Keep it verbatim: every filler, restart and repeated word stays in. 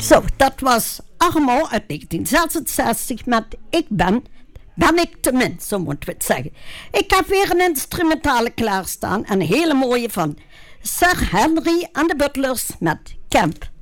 Zo, dat was allemaal uit negentien zesenzestig met Ik ben, ben ik te min, zo moeten we het zeggen. Ik heb weer een instrumentale klaarstaan, een hele mooie van Sir Henry and the Butlers met Camp.